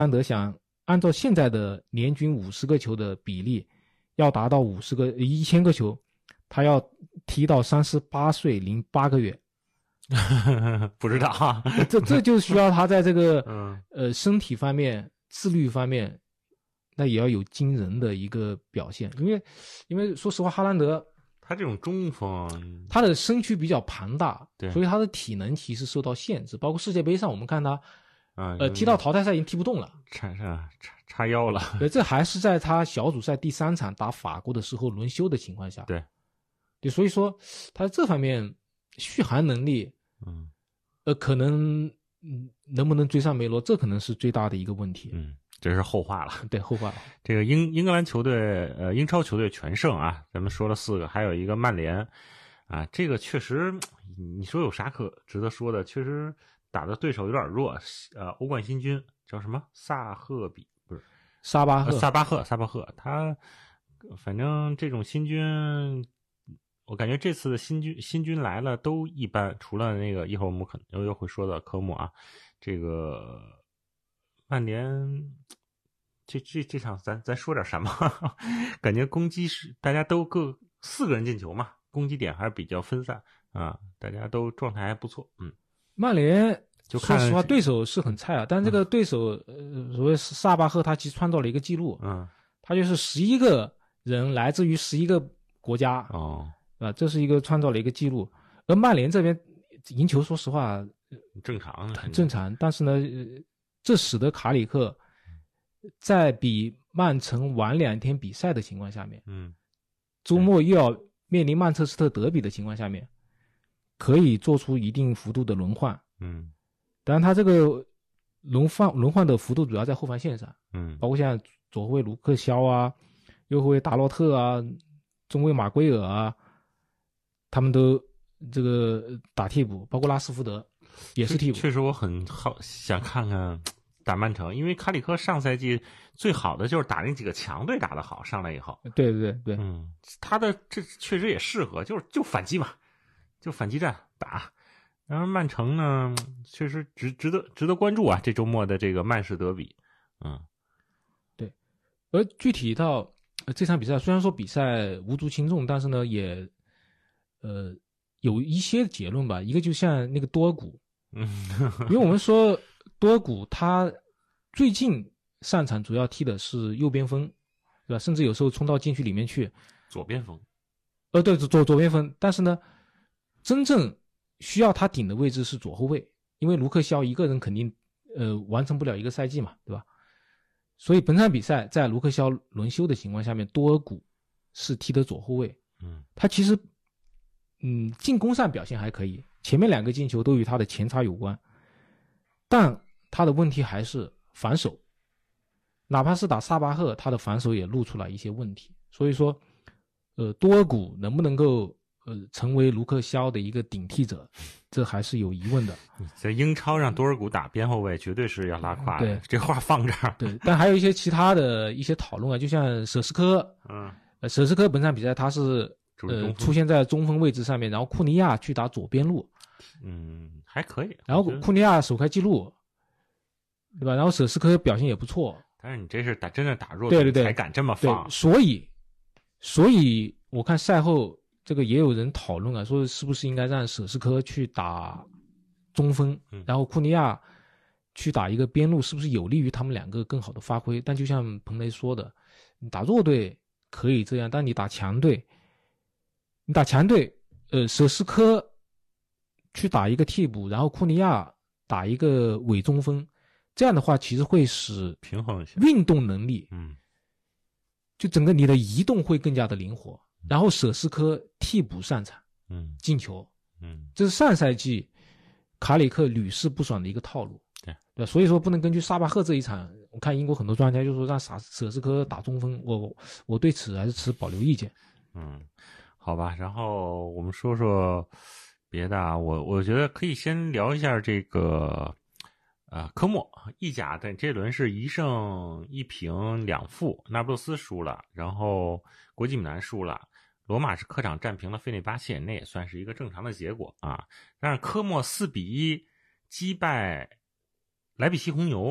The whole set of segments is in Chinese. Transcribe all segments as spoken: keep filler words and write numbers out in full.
兰德想按照现在的年均五十个球的比例，要达到五十个一千个球，他要踢到三十八岁零八个月。 不知道啊， 这这就需要他在这个、 嗯、 呃身体方面、自律方面，那也要有惊人的一个表现。因为因为说实话，哈兰德他这种中锋， 他的身躯比较庞大， 对， 所以他的体能其实受到限制。包括世界杯上，我们看他， 嗯、 呃，踢到淘汰赛已经踢不动了， 叉叉叉叉腰了。 对，这还是在他小组赛第三场打法国的时候轮休的情况下。 对， 对，所以说他这方面续航能力， 嗯， 呃，可能嗯能不能追上梅罗，这可能是最大的一个问题。 嗯，这是后话了。 对，后话了。 这个英英格兰球队，呃，英超球队全胜啊，咱们说了四个，还有一个曼联，啊，这个确实，你说有啥可值得说的？确实打的对手有点弱，呃，欧冠新军叫什么？萨赫比不是沙巴赫、 呃，萨巴赫，萨巴赫，他反正这种新军。我感觉这次的新军新军来了都一般，除了那个一会儿我们可能又会说到科目啊，这个曼联这这这场咱咱说点什么？感觉攻击是大家都各四个人进球嘛，攻击点还是比较分散啊，大家都状态还不错。嗯， 曼联就看说实话对手是很菜啊，但这个对手、嗯、呃，所谓萨巴赫他其实创造了一个记录， 嗯， 他就是十一个人来自于十一个国家哦。 啊，这是一个创造了一个记录。而曼联这边赢球，说实话， 正常， 很正常。但是呢，这使得卡里克在比曼城晚两天比赛的情况下面， 嗯， 周末又要面临曼彻斯特德比的情况下面，可以做出一定幅度的轮换。 嗯， 当然他这个轮换轮换的幅度主要在后防线上， 嗯， 包括像左后卫卢克肖啊，右后卫达洛特啊，中卫马圭尔啊。他们都这个打替补，包括拉斯福德也是替补。 确实我很好想看看打曼城，因为卡里克上赛季最好的就是打那几个强队打得好，上来以后。 对对对对， 嗯，他的这确实也适合，就是就反击嘛，就反击战打。然后曼城呢，确实值值得值得关注啊，这周末的这个曼市德比。嗯， 对。而具体到、呃、这场比赛，虽然说比赛无足轻重，但是呢也。呃，有一些结论吧，一个就像那个多尔古， 嗯， 因为我们说多尔古他最近上场主要踢的是右边锋，对吧？甚至有时候冲到禁区里面去， 左边锋， 呃，对，左左边锋。但是呢，真正需要他顶的位置是左后卫，因为卢克肖一个人肯定呃完成不了一个赛季嘛，对吧？所以本场比赛在卢克肖轮休的情况下面，多尔古是踢的左后卫， 嗯， 他其实。嗯，进攻上表现还可以，前面两个进球都与他的前插有关，但他的问题还是防守，哪怕是打萨巴赫，他的防守也露出了一些问题。所以说，呃，多尔古能不能够呃成为卢克肖的一个顶替者，这还是有疑问的。 在英超让多尔古打边后卫，绝对是要拉胯的。对，这话放这儿。 对，但还有一些其他的一些讨论啊，就像舍斯科， 嗯， 呃，舍斯科本场比赛他是。呃，出现在中锋位置上面，然后库尼亚去打左边路， 嗯，还可以。 然后库尼亚首开纪录，对吧？然后舍斯科表现也不错， 但是你这是打真的打弱队，对对对， 才敢这么放。 所以，所以我看赛后这个也有人讨论啊，说是不是应该让舍斯科去打中锋， 嗯、 然后库尼亚去打一个边路，是不是有利于他们两个更好的发挥？但就像彭雷说的，你打弱队可以这样，但你打强队。你打强队，呃，舍斯科去打一个替补，然后库尼亚打一个伪中锋，这样的话其实会使平衡一些运动能力， 嗯， 就整个你的移动会更加的灵活。然后舍斯科替补上场， 嗯， 进球， 嗯， 这是上赛季卡里克屡试不爽的一个套路， 对对，所以说不能根据萨巴赫这一场，我看英国很多专家就说让舍舍斯科打中锋，我我对此还是持保留意见， 嗯。好吧，然后我们说说别的啊，我我觉得可以先聊一下这个呃科莫意甲的这轮是一胜一平两负，那不勒斯输了，然后国际米兰输了，罗马是客场战平了费内巴切，那也算是一个正常的结果啊。但是科莫四比一击败莱比锡红牛，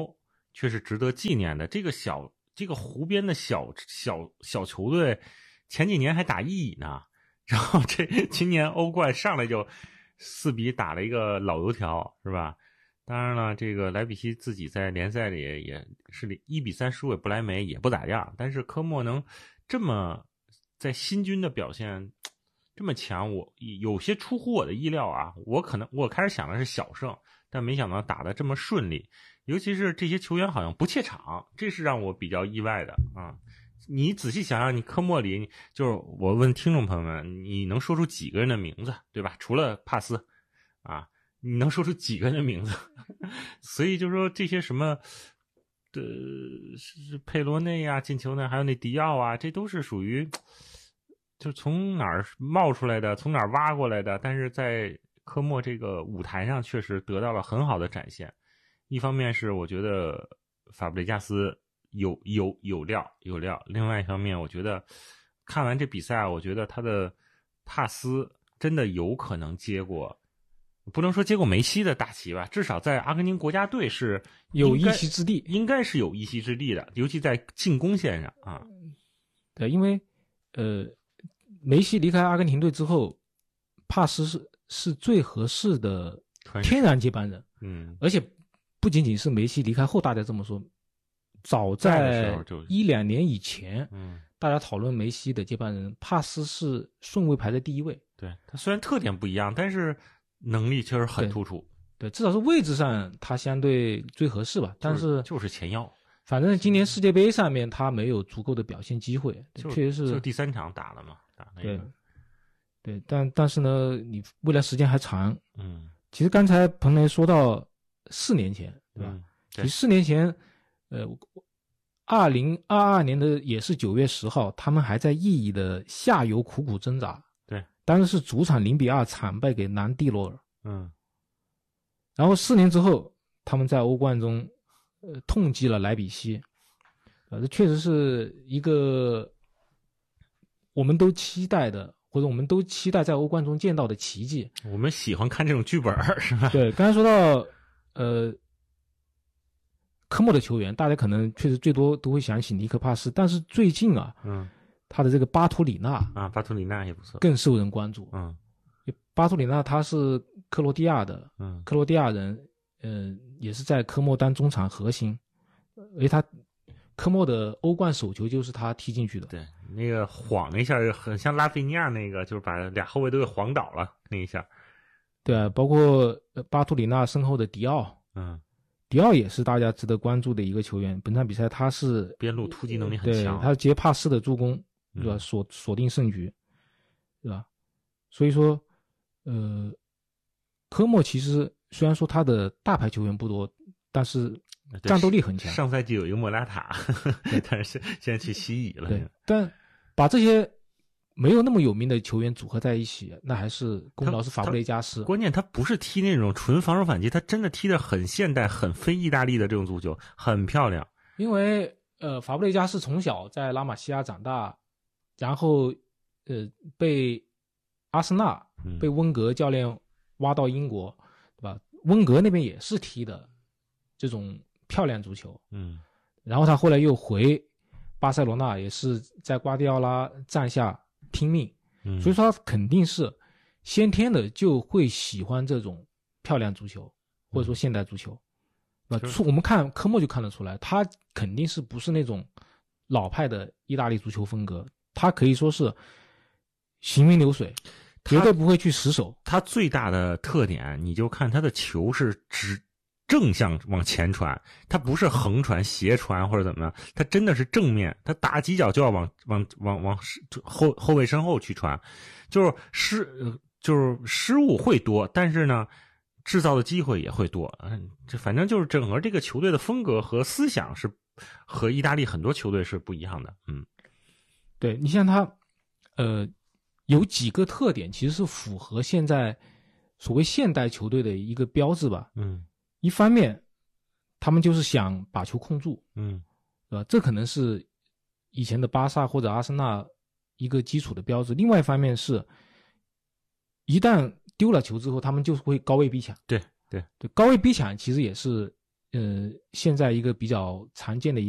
却是值得纪念的。这个小这个湖边的小小小球队，前几年还打一乙呢，然后这今年欧冠上来就四比打了一个老油条，是吧？当然了，这个莱比锡自己在联赛里也是一比三输给不莱梅，也不咋样。但是科莫能这么在新军的表现这么强，我有些出乎我的意料啊！我可能我开始想的是小胜，但没想到打得这么顺利。尤其是这些球员好像不怯场，这是让我比较意外的啊！你仔细想想，你科莫里，就是我问听众朋友们，你能说出几个人的名字，对吧？除了帕斯啊，你能说出几个人的名字？所以就是说这些什么的，是佩罗内啊、进球呢，还有那迪奥啊，这都是属于就是从哪儿冒出来的，从哪儿挖过来的，但是在科莫这个舞台上确实得到了很好的展现。一方面是我觉得法布雷加斯有有有料有料，另外一方面我觉得看完这比赛，我觉得他的帕斯真的有可能接过，不能说接过梅西的大旗吧，至少在阿根廷国家队是有一席之地， 应该是有一席之地的，尤其在进攻线上啊。 对，因为呃，梅西离开阿根廷队之后，帕斯是是最合适的天然接班人， 嗯， 而且不仅仅是梅西离开后大家这么说，早在一两年以前， 嗯， 大家讨论梅西的接班人，帕斯是顺位排在第一位。 对，他虽然特点不一样，但是能力确实很突出。 对，对，至少是位置上他相对最合适吧。但是就是前腰。 反正今年世界杯上面他没有足够的表现机会， 就确实是。 就第三场打了嘛，打那个。 对，对，但但是呢，你未来时间还长。 嗯， 其实刚才彭雷说到四年前，对吧？ 嗯、 对，其实四年前，呃，二零二二年的也是九月十号，他们还在意乙的下游苦苦挣扎。 对， 当时是主场零比二惨败给南蒂罗尔。 嗯， 然后四年之后，他们在欧冠中，呃，痛击了莱比锡。呃，这确实是一个我们都期待的，或者我们都期待在欧冠中见到的奇迹。 我们喜欢看这种剧本，是吧？ 对，刚才说到，呃。科莫的球员，大家可能确实最多都会想起尼克帕斯，但是最近啊， 嗯， 他的这个巴图里纳啊，巴图里纳也不错， 更受人关注。 嗯， 巴图里纳他是克罗地亚的， 嗯， 克罗地亚人，嗯、呃，也是在科莫当中场核心，而且他科莫的欧冠首球就是他踢进去的。 对，那个晃一下很像拉菲尼亚那个，就是把俩后卫都给晃倒了那一下。 对啊，包括巴图里纳身后的迪奥， 嗯。 迪奥也是大家值得关注的一个球员。本场比赛他是边路突击能力很强， 对，他接帕斯的助攻，对吧？ 嗯、 锁锁定胜局，对吧？所以说，呃，科莫其实虽然说他的大牌球员不多，但是战斗力很强。 上赛季有一个莫拉塔，但是现在去西乙了。 对，但把这些没有那么有名的球员组合在一起，那还是功劳是法布雷加斯。 关键他不是踢那种纯防守反击，他真的踢得很现代、很非意大利的这种足球，很漂亮。 因为呃，法布雷加斯从小在拉玛西亚长大，然后呃被阿森纳、 嗯、 被温格教练挖到英国，对吧？温格那边也是踢的这种漂亮足球， 嗯， 然后他后来又回巴塞罗那，也是在瓜迪奥拉帐下拼命， 嗯， 所以说他肯定是先天的就会喜欢这种漂亮足球，或者说现代足球，啊、嗯，我们看科莫就看得出来，他肯定是不是那种老派的意大利足球风格，他可以说是行云流水，绝对不会去死守。 他最大的特点，你就看他的球是直正向往前传，他不是横传、斜传或者怎么样，他真的是正面，他打几脚就要往往往往后后卫身后去传，就是失就是失误会多，但是呢，制造的机会也会多。嗯，这反正就是整个这个球队的风格和思想是和意大利很多球队是不一样的。嗯， 对，你像他，呃，有几个特点其实是符合现在所谓现代球队的一个标志吧。 嗯。 一方面，他们就是想把球控住， 嗯， 对吧？这可能是以前的巴萨或者阿森纳一个基础的标志。另外一方面是，一旦丢了球之后，他们就会高位逼抢。 对对对，高位逼抢其实也是呃，现在一个比较常见的一